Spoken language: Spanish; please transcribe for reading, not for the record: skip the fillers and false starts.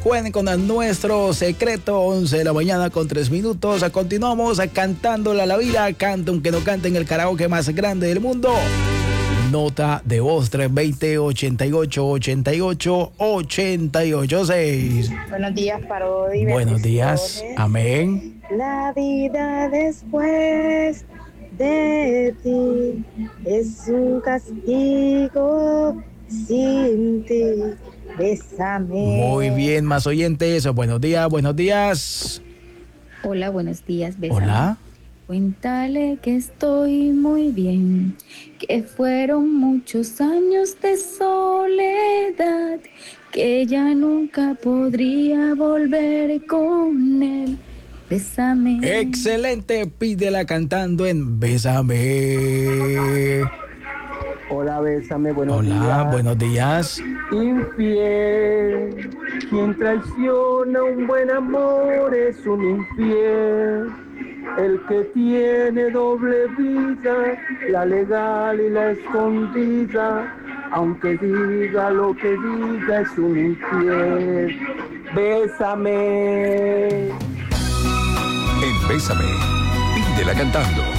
Jueguen con nuestro secreto, 11 de la mañana con 3 minutos. Continuamos cantándola a la vida. Canta aunque no cante en el karaoke más grande del mundo. Nota de voz 320-88-88-886. Buenos días, Parodi. Buenos días. Amén. La vida después de ti es un castigo sin ti. Bésame. Muy bien, más oyentes. Buenos días, buenos días. Hola, buenos días. Bésame. Hola. Cuéntale que estoy muy bien, que fueron muchos años de soledad, que ya nunca podría volver con él. Bésame. Excelente, pídela cantando en Bésame. Hola, Bésame, buenos días. Hola, buenos días. Infiel, quien traiciona un buen amor es un infiel. El que tiene doble vida, la legal y la escondida, aunque diga lo que diga, es un infiel. Bésame. En Bésame, pídela cantando.